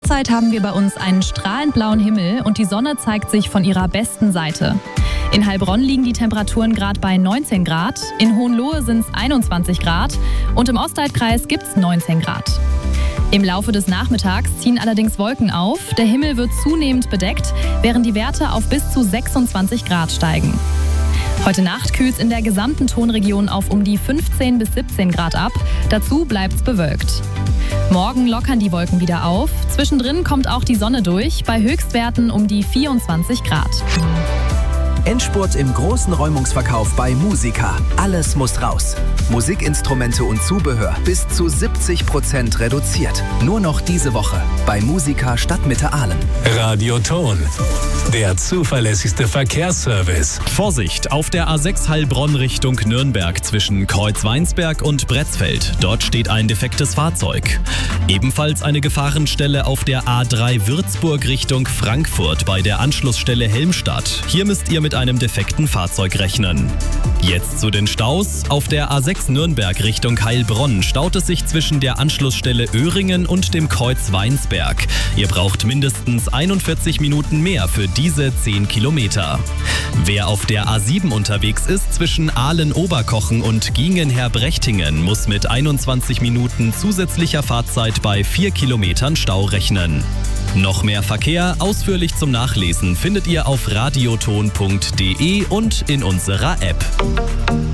Derzeit haben wir bei uns einen strahlend blauen Himmel und die Sonne zeigt sich von ihrer besten Seite. In Heilbronn liegen die Temperaturen gerade bei 19 Grad, in Hohenlohe sind es 21 Grad und im Ostalbkreis gibt es 19 Grad. Im Laufe des Nachmittags ziehen allerdings Wolken auf, der Himmel wird zunehmend bedeckt, während die Werte auf bis zu 26 Grad steigen. Heute Nacht kühlt es in der gesamten Tonregion auf um die 15 bis 17 Grad ab, dazu bleibt es bewölkt. Morgen lockern die Wolken wieder auf, zwischendrin kommt auch die Sonne durch, bei Höchstwerten um die 24 Grad. Endspurt im großen Räumungsverkauf bei Musica. Alles muss raus. Musikinstrumente und Zubehör bis zu 70% reduziert. Nur noch diese Woche bei Musica Stadtmitte Aalen. Radioton, der zuverlässigste Verkehrsservice. Vorsicht, auf der A6 Heilbronn Richtung Nürnberg zwischen Kreuzweinsberg und Bretzfeld. Dort steht ein defektes Fahrzeug. Ebenfalls eine Gefahrenstelle auf der A3 Würzburg Richtung Frankfurt bei der Anschlussstelle Helmstadt. Hier müsst ihr mit einem defekten Fahrzeug rechnen. Jetzt zu den Staus. Auf der A6 Nürnberg Richtung Heilbronn staut es sich zwischen der Anschlussstelle Öhringen und dem Kreuz Weinsberg. Ihr braucht mindestens 41 Minuten mehr für diese 10 Kilometer. Wer auf der A7 unterwegs ist, zwischen Aalen-Oberkochen und Giengen-Herbrechtingen, muss mit 21 Minuten zusätzlicher Fahrzeit bei 4 Kilometern Stau rechnen. Noch mehr Verkehr, ausführlich zum Nachlesen, findet ihr auf radioton.de und in unserer App.